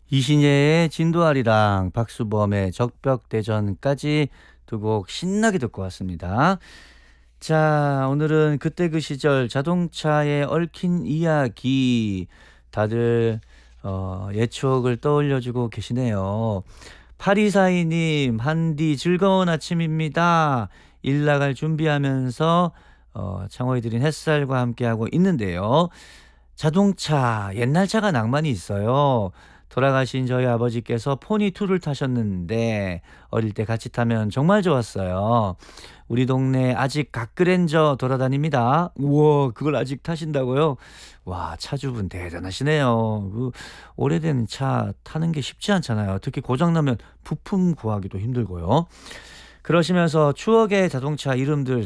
이신예의 진도아리랑 박수범의 적벽대전까지 두 곡 신나게 듣고 왔습니다. 자, 오늘은 그때 그 시절 자동차에 얽힌 이야기 다들 옛 추억을 떠올려주고 계시네요. 8242님, 한디 즐거운 아침입니다. 일 나갈 준비하면서 창호에 드린 햇살과 함께하고 있는데요. 자동차, 옛날 차가 낭만이 있어요. 돌아가신 저희 아버지께서 포니2를 타셨는데 어릴 때 같이 타면 정말 좋았어요. 우리 동네 아직 갓그랜저 돌아다닙니다. 우와, 그걸 아직 타신다고요? 와, 차주분 대단하시네요. 그 오래된 차 타는 게 쉽지 않잖아요. 특히 고장나면 부품 구하기도 힘들고요. 그러시면서 추억의 자동차 이름들